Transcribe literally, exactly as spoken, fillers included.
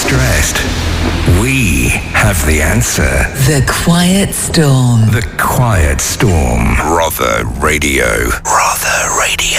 stressed? We have the answer. The Quiet Storm. The Quiet Storm. Rother Radio. Rother Radio.